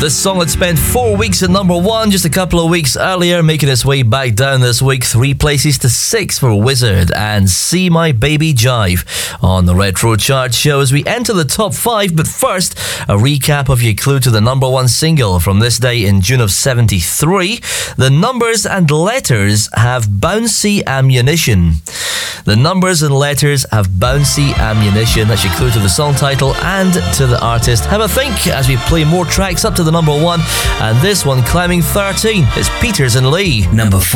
This song had spent 4 weeks at number 1 just a couple of weeks earlier, making its way back down this week 3 places to 6 for Wizard and See My Baby Jive on the Retro Chart Show as we enter the top 5. But first, a recap of your clue to the number 1 single from this day in June of 73. The numbers and letters have bouncy ammunition. The numbers and letters have bouncy ammunition. That's your clue to the song title and to the artist. Have a think as we play more tracks up to the number 1, and this one climbing 13. It's Peters and Lee. Number 5.